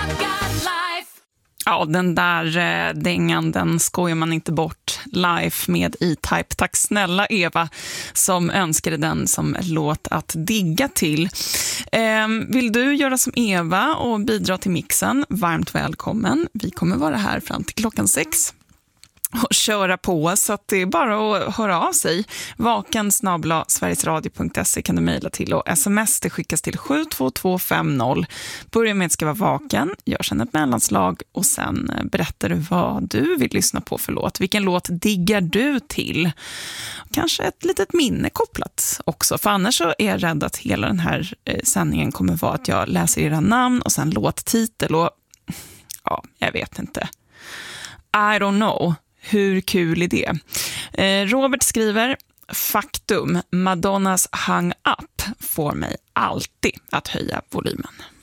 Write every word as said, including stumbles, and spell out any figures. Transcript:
Ja, den där eh, dängan, den skojar man inte bort live med E-Type. Tack snälla Eva som önskade den som låt att digga till. Eh, vill du göra som Eva och bidra till mixen? Varmt välkommen. Vi kommer vara här fram till klockan sex och köra på, så att det är bara att höra av sig. Vaken snabel-a sverigesradio punkt se kan du mejla till, och sms det skickas till sju två två fem noll. Börja med att ska vara vaken, gör sen ett mellanslag och sen berättar du vad du vill lyssna på för låt. Vilken låt diggar du till? Kanske ett litet minne kopplat också, för annars så är jag rädd att hela den här sändningen kommer vara att jag läser era namn och sen låttitel och ja, jag vet inte. I don't know. Hur kul är det? Eh, Robert skriver: faktum, Madonnas Hang Up får mig alltid att höja volymen.